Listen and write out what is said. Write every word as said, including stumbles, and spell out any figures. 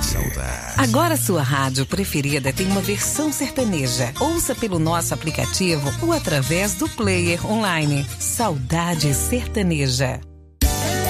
Saudade. Agora sua rádio preferida tem uma versão sertaneja. Ouça pelo nosso aplicativo ou através do player online. Saudade Sertaneja.